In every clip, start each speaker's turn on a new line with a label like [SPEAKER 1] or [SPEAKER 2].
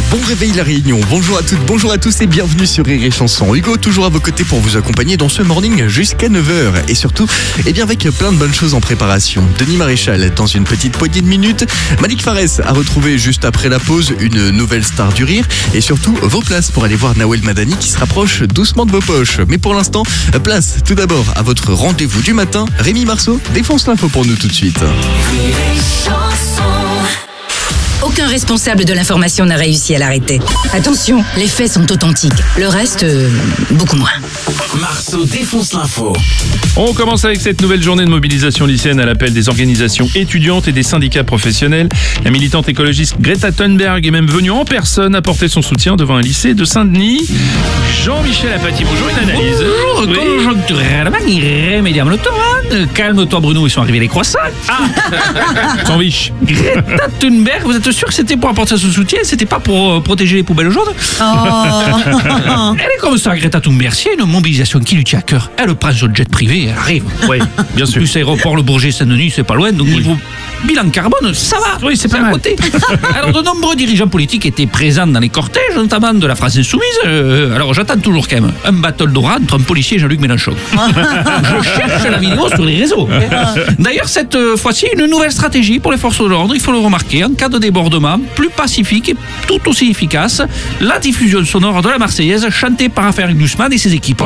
[SPEAKER 1] Bon réveil la Réunion, bonjour à toutes, bonjour à tous et bienvenue sur Rire et Chanson. Hugo toujours à vos côtés pour vous accompagner dans ce morning jusqu'à 9h. Et surtout, avec plein de bonnes choses en préparation. Denis Maréchal dans une petite poignée de minutes. Malik Farès a retrouvé juste après la pause une nouvelle star du rire. Et surtout, vos places pour aller voir Nawel Madani qui se rapproche doucement de vos poches. Mais pour l'instant, place tout d'abord à votre rendez-vous du matin. Rémi Marceau défonce l'info pour nous tout de suite.
[SPEAKER 2] Aucun responsable de l'information n'a réussi à l'arrêter. Attention, les faits sont authentiques. Le reste, beaucoup moins.
[SPEAKER 3] Marceau défonce l'info.
[SPEAKER 4] On commence avec cette nouvelle journée de mobilisation lycéenne à l'appel des organisations étudiantes et des syndicats professionnels. La militante écologiste Greta Thunberg est même venue en personne apporter son soutien devant un lycée de Saint-Denis. Jean-Michel Apathy, bonjour, une analyse.
[SPEAKER 5] Bonjour, conjoncturellement irrémédiablement. Calme-toi Bruno, ils sont arrivés les croissants.
[SPEAKER 4] Sans biche.
[SPEAKER 5] Greta Thunberg, vous êtes sûr que c'était pour apporter son soutien, c'était pas pour protéger les poubelles jaunes? Elle est comme ça, Greta Thunberg. S'il y a une mobilisation qui lui tient à cœur, elle prend son jet privé, elle arrive.
[SPEAKER 4] Oui, bien sûr.
[SPEAKER 5] Plus aéroport, le Bourget, Saint-Denis, c'est pas loin, donc niveau bilan carbone, ça va.
[SPEAKER 4] Oui, c'est pas
[SPEAKER 5] à
[SPEAKER 4] mal.
[SPEAKER 5] côté. Alors, de nombreux dirigeants politiques étaient présents dans les cortèges, notamment de la France Insoumise. Alors, j'attends toujours quand même un battle d'oral entre un policier et Jean-Luc Mélenchon. Je cherche la vidéo sur les réseaux. D'ailleurs, cette fois-ci, une nouvelle stratégie pour les forces de l'ordre, il faut le remarquer. En cas de débordement, plus pacifique et tout aussi efficace, la diffusion sonore de la Marseillaise chantée par Raphaël Glucksmann et ses équipes.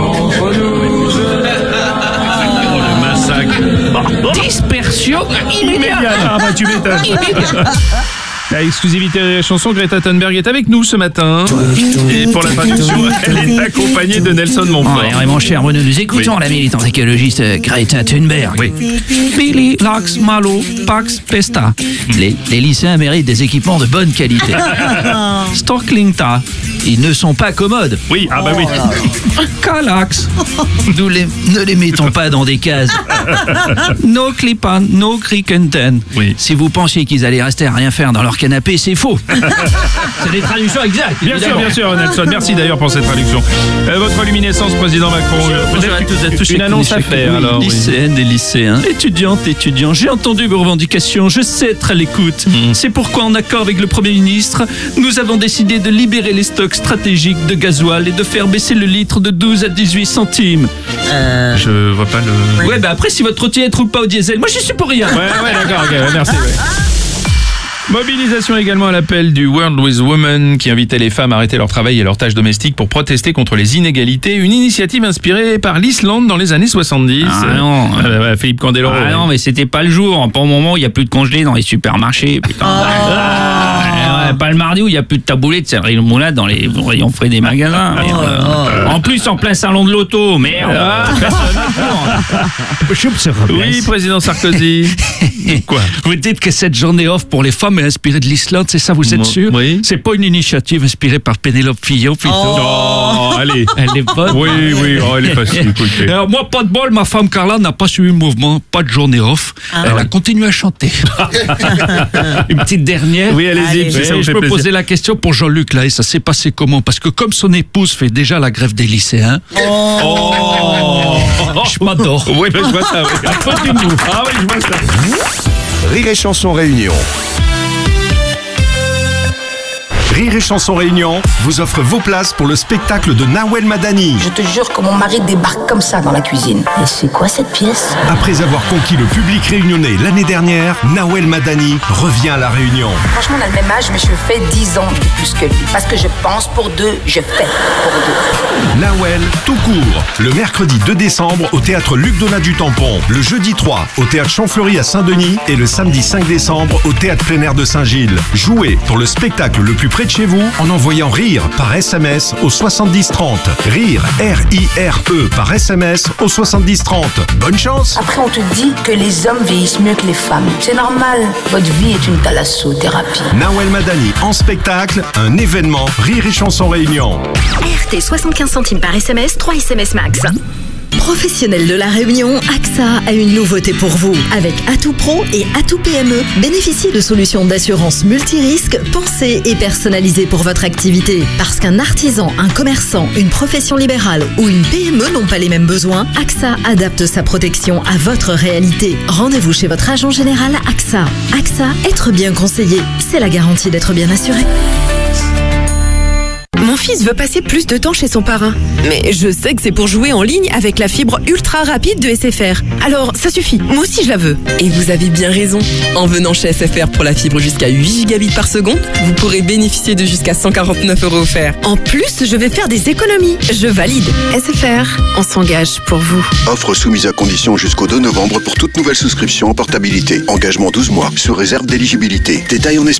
[SPEAKER 5] Dispersion immédiate.
[SPEAKER 4] Ah bah tu m'étonnes. La exclusivité Rire et Chanson, Greta Thunberg est avec nous ce matin. Et pour la traduction, elle est accompagnée de Nelson Montfort.
[SPEAKER 5] Ouais, mon cher Bruno, nous écoutons la militante écologiste Greta Thunberg.
[SPEAKER 4] Oui.
[SPEAKER 5] Billy, Lax, Malo, Pax, Pesta. Les lycéens méritent des équipements de bonne qualité. Storklingta, ils ne sont pas commodes.
[SPEAKER 4] Oui, ah bah oui.
[SPEAKER 5] Calax, ne les mettons pas dans des cases. No Clipan, no Krikenten.
[SPEAKER 4] Oui.
[SPEAKER 5] Si vous pensiez qu'ils allaient rester à rien faire dans leur canapé, c'est faux. C'est des traductions exactes.
[SPEAKER 4] Bien sûr, Nelson. Merci d'ailleurs pour cette traduction. Votre luminescence, président Macron.
[SPEAKER 5] Bonjour à toutes et à tous.
[SPEAKER 4] Une annonce à faire, alors.
[SPEAKER 5] Lycéennes et lycéens, étudiantes et étudiants, j'ai entendu vos revendications, je sais être à l'écoute. C'est pourquoi, en accord avec le Premier ministre, nous avons décidé de libérer les stocks stratégiques de gasoil et de faire baisser le litre de 12 à 18 centimes.
[SPEAKER 4] Je vois pas le...
[SPEAKER 5] Ouais, bah après, si votre trottinette roule pas au diesel, moi j'y suis pour rien.
[SPEAKER 4] Ouais, d'accord, ok, merci. Ouais. Mobilisation également à l'appel du World with Women qui invitait les femmes à arrêter leur travail et leurs tâches domestiques pour protester contre les inégalités. Une initiative inspirée par l'Islande dans les années 70.
[SPEAKER 5] Ah non.
[SPEAKER 4] Philippe Candeloro.
[SPEAKER 5] Ah non, mais c'était pas le jour. Pour le moment, il n'y a plus de congelés dans les supermarchés. Putain. Pas le mardi où il n'y a plus de taboulé de céleri moulade dans les rayons frais des magasins. En plus, en plein salon de l'auto. Merde.
[SPEAKER 4] Oui, président Sarkozy. Quoi?
[SPEAKER 5] Vous dites que cette journée off pour les femmes est inspirée de l'Islande, c'est ça, vous êtes sûr?
[SPEAKER 4] Oui.
[SPEAKER 5] C'est pas une initiative inspirée par Pénélope Fillon, plutôt?
[SPEAKER 4] Oh, allez.
[SPEAKER 5] Elle est bonne.
[SPEAKER 4] Oui, elle est facile, écoutez.
[SPEAKER 5] Alors, moi, pas de bol, ma femme Carla n'a pas suivi le mouvement, pas de journée off. Elle a continué à chanter. Une petite dernière.
[SPEAKER 4] Oui, allez-y. Ça vous
[SPEAKER 5] Je
[SPEAKER 4] fait
[SPEAKER 5] peux
[SPEAKER 4] plaisir.
[SPEAKER 5] poser la question pour Jean-Luc, là, et ça s'est passé comment? Parce que comme son épouse fait déjà la grève des lycéens, je m'adore.
[SPEAKER 4] Oui, je vois ça. Oui.
[SPEAKER 5] Un peu d'humour.
[SPEAKER 4] Ah oui, je vois ça.
[SPEAKER 6] Rire et Chanson Réunion. Rire et Chanson Réunion vous offre vos places pour le spectacle de Nawel Madani.
[SPEAKER 7] Je te jure que mon mari débarque comme ça dans la cuisine. Et c'est quoi cette pièce?
[SPEAKER 6] Après avoir conquis le public réunionnais l'année dernière, Nawel Madani revient à La Réunion.
[SPEAKER 7] Franchement, on a le même âge, mais je fais 10 ans de plus que lui. Parce que je pense pour deux, je fais pour deux.
[SPEAKER 6] Nawel tout court, le mercredi 2 décembre au théâtre Luc Donat du Tampon, le jeudi 3 au théâtre Champfleury à Saint-Denis et le samedi 5 décembre au théâtre plein air de Saint-Gilles. Jouez pour le spectacle le plus près de chez vous en envoyant RIRE par SMS au 7030. RIRE, R-I-R-E par SMS au 7030. Bonne chance!
[SPEAKER 7] Après, on te dit que les hommes vieillissent mieux que les femmes. C'est normal. Votre vie est une thalassothérapie.
[SPEAKER 6] Nawel Madani en spectacle, un événement Rire et Chanson Réunion.
[SPEAKER 8] RT 75 centimes par SMS, 3 SMS max. Professionnels de la Réunion, AXA a une nouveauté pour vous. Avec Atout Pro et Atout PME, bénéficiez de solutions d'assurance multirisque pensées et personnalisées pour votre activité. Parce qu'un artisan, un commerçant, une profession libérale ou une PME n'ont pas les mêmes besoins, AXA adapte sa protection à votre réalité. Rendez-vous chez votre agent général AXA. AXA, être bien conseillé, c'est la garantie d'être bien assuré.
[SPEAKER 9] Mon fils veut passer plus de temps chez son parrain. Mais je sais que c'est pour jouer en ligne avec la fibre ultra rapide de SFR. Alors, ça suffit. Moi aussi, je la veux.
[SPEAKER 10] Et vous avez bien raison. En venant chez SFR pour la fibre jusqu'à 8 gigabits par seconde, vous pourrez bénéficier de jusqu'à 149 € offerts.
[SPEAKER 9] En plus, je vais faire des économies. Je valide. SFR, on s'engage pour vous.
[SPEAKER 11] Offre soumise à condition jusqu'au 2 novembre pour toute nouvelle souscription en portabilité. Engagement 12 mois, sous réserve d'éligibilité. Détails en